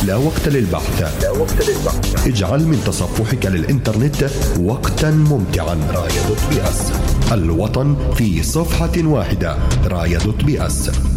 لا وقت للبحث. اجعل من تصفحك للإنترنت وقتا ممتعا. راية.بي اس، الوطن في صفحة واحدة. راية.بي اس.